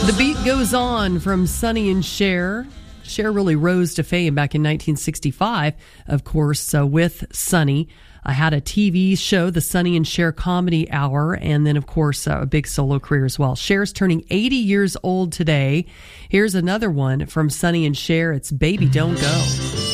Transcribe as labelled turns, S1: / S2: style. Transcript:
S1: The Beat Goes On from Sonny and Cher. Cher really rose to fame back in 1965, of course, with Sonny. I had a TV show, the Sonny and Cher Comedy Hour, and then, of course, a big solo career as well. Cher's turning 80 years old today. Here's another one from Sonny and Cher. It's Baby Don't Go.